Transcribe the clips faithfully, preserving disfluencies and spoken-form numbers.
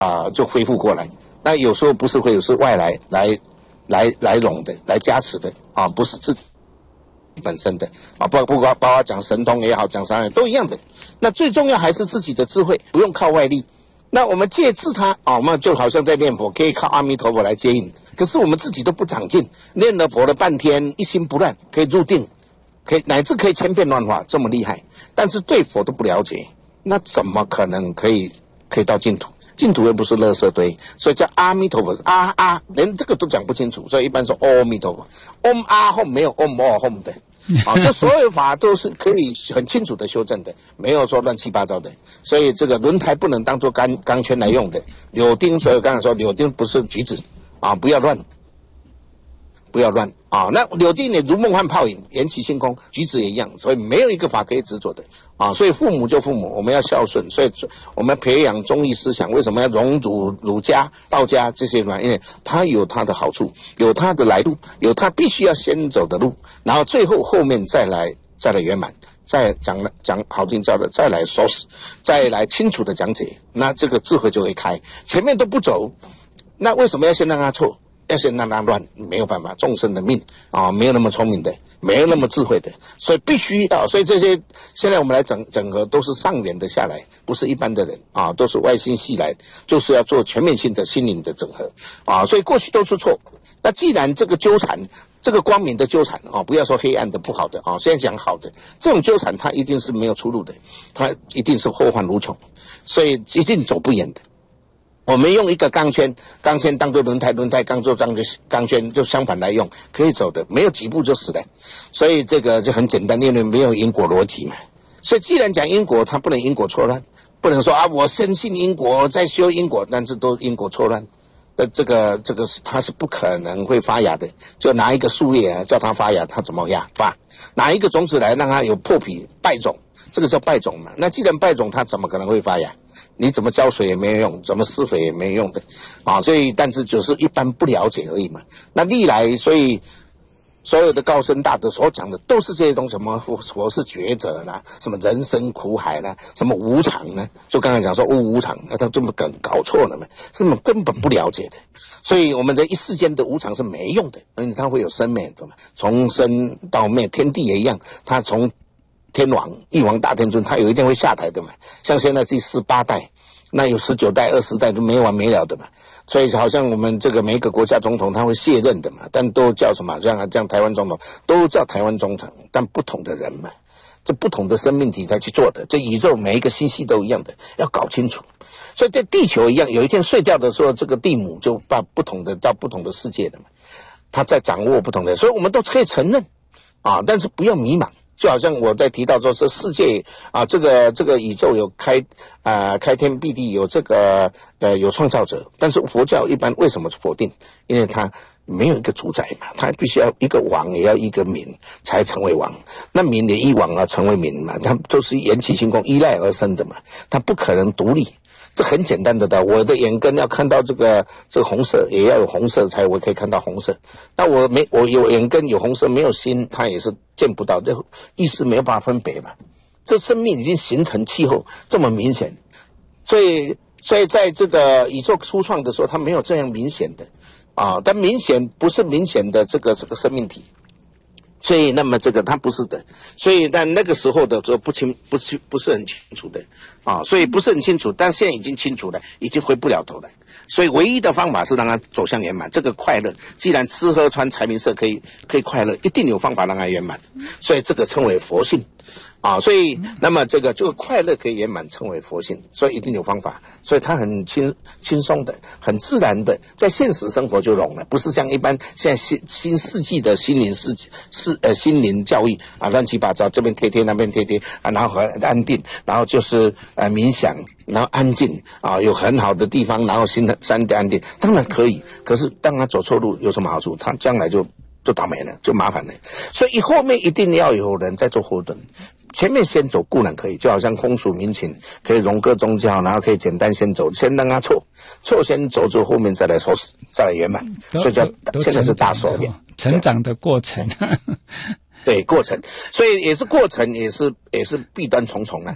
啊、呃、就恢复过来。那有时候不是会有是外来来来来拢的，来加持的啊，不是自己本身的啊，不不包包括讲神通也好，讲啥都一样的。那最重要还是自己的智慧，不用靠外力。那我们借治它啊，我们就好像在念佛，可以靠阿弥陀佛来接应。可是我们自己都不长进，念了佛了半天，一心不乱，可以入定，可以乃至可以千变万化，这么厉害，但是对佛都不了解，那怎么可能可以可以到净土？净土又不是垃圾堆，所以叫阿弥陀佛啊啊，连这个都讲不清楚，所以一般说阿弥陀佛，嗡啊吽没有嗡哦吽的。啊，这所有法都是可以很清楚的修正的，没有说乱七八糟的。所以这个轮胎不能当做钢钢圈来用的。柳钉，所以我刚才说柳钉不是橘子啊，不要乱，不要乱啊。那柳钉呢，如梦幻泡影，缘起性空，橘子也一样。所以没有一个法可以执着的啊。所以父母就父母，我们要孝顺。所以我们培养忠义思想，为什么要融儒儒家、道家这些呢？因为它有它的好处，有它的来路，有它必须要先走的路。然后最后后面再来再来圆满，再讲讲好听叫的，再来收拾，再来清楚的讲解，那这个智慧就会开。前面都不走，那为什么要先让他错？要先让他乱？没有办法，众生的命啊，没有那么聪明的，没有那么智慧的，所以必须要。所以这些现在我们来整整合，都是上元的下来，不是一般的人啊，都是外星系来，就是要做全面性的心灵的整合啊。所以过去都是错，那既然这个纠缠。这个光明的纠缠啊，不要说黑暗的不好的啊，现在讲好的，这种纠缠它一定是没有出路的，它一定是后患无穷，所以一定走不远的。我们用一个钢圈，钢圈当做轮胎，轮胎当做钢钢圈，就相反来用，可以走的，没有几步就死了。所以这个就很简单，因为没有因果逻辑嘛。所以既然讲因果，它不能因果错乱，不能说啊我深信因果，在修因果，但是都因果错乱。呃，这个这个它是不可能会发芽的，就拿一个树叶啊，叫它发芽，它怎么样发？拿一个种子来让它有破皮败种，这个叫败种嘛。那既然败种，它怎么可能会发芽？你怎么浇水也没有用，怎么施肥也没用的啊。所以，但是就是一般不了解而已嘛。那历来，所以所有的高僧大德所讲的都是这些东西，什么我是觉者啦，什么人生苦海啦，什么无常呢？就刚才讲说无无常，那他这么搞搞错了嘛？根本根本不了解的。所以我们的一世间的无常是没用的，因为它会有生灭的嘛，从生到灭，天地也一样，它从天王一王大天尊，他有一天会下台的嘛。像现在第四八代，那有十九代、二十代都没完没了的嘛。所以好像我们这个每一个国家总统他会卸任的嘛，但都叫什么？像像台湾总统都叫台湾总统，但不同的人嘛，这不同的生命体才去做的。这宇宙每一个星系都一样的，要搞清楚。所以在地球一样，有一天睡觉的时候，这个地母就把不同的到不同的世界的嘛，他在掌握不同的，所以我们都可以承认啊，但是不要迷茫。就好像我在提到说，是世界啊，这个这个宇宙有开啊、呃、开天辟地，有这个呃有创造者，但是佛教一般为什么否定？因为它没有一个主宰嘛，它必须要一个王，也要一个民才成为王。那民也依王而成为民嘛，它都是缘起性空依赖而生的嘛，它不可能独立。这很简单的的，我的眼根要看到这个这个红色，也要有红色才我可以看到红色。那我没我有眼根有红色，没有心，它也是见不到，这意识没有办法分别嘛。这生命已经形成气候这么明显，所以所以在这个宇宙初创的时候，它没有这样明显的啊，但明显不是明显的这个这个生命体。所以，那么这个它不是的，所以但那个时候的时候不清，不是不是很清楚的啊，所以不是很清楚，但现在已经清楚了，已经回不了头了。所以唯一的方法是让它走向圆满。这个快乐，既然吃喝穿财名色可以可以快乐，一定有方法让它圆满。所以这个称为佛性。啊，所以那么这个这个快乐可以圆满，称为佛性，所以一定有方法，所以它很轻轻松的、很自然的，在现实生活就融了，不是像一般现在新新世纪的心灵世世呃心灵教育啊，乱七八糟，这边贴贴那边贴贴啊，然后很安定，然后就是呃冥想，然后安静啊，有很好的地方，然后心的山的安定，当然可以，可是当他走错路有什么好处？他将来就就倒霉了，就麻烦了，所以后面一定要有人在做后盾。前面先走固然可以，就好像风俗民情可以融各宗教，然后可以简单先走，先让他错，错先走之后，后面再来收拾，再来圆满，所以叫现在是大手面成长的过程。 对，过程，所以也是过程，也是也是弊端重重啊。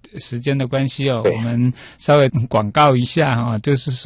时间的关系哦，我们稍微广告一下啊，就是说